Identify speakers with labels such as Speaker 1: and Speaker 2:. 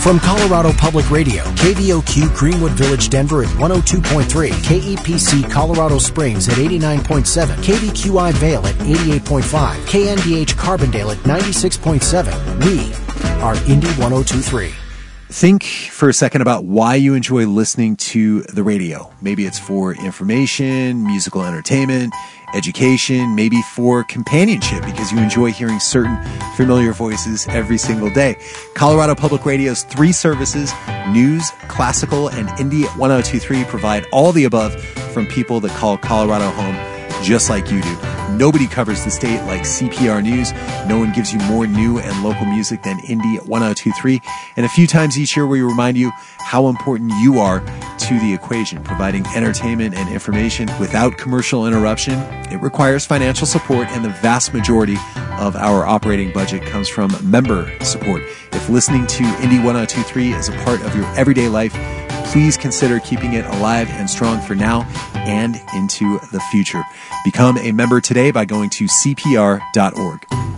Speaker 1: From Colorado Public Radio, KVOQ Greenwood Village, Denver at 102.3, KEPC Colorado Springs at 89.7, KVQI Vail at 88.5, KNDH Carbondale at 96.7. We are Indy 102.3.
Speaker 2: Think for a second about why you enjoy listening to the radio. Maybe it's for information, musical entertainment, education, maybe for companionship because you enjoy hearing certain familiar voices every single day. Colorado Public Radio's three services, news, classical, and Indy 102.3 provide all the above from people that call Colorado home just like you do. Nobody covers the state like CPR News. No one gives you more new and local music than Indy 102.3. And a few times each year we remind you how important you are to the equation, providing entertainment and information without commercial interruption. It requires financial support, and the vast majority of our operating budget comes from member support. If listening to Indy 102.3 is a part of your everyday life, please consider keeping it alive and strong for now and into the future. Become a member today by going to cpr.org.